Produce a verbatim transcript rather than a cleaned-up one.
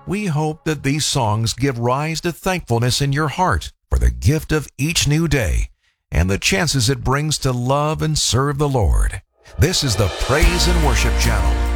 We hope that these songs give rise to thankfulness in your heart for the gift of each new day and the chances it brings to love and serve the Lord. This is the Praise and Worship Channel.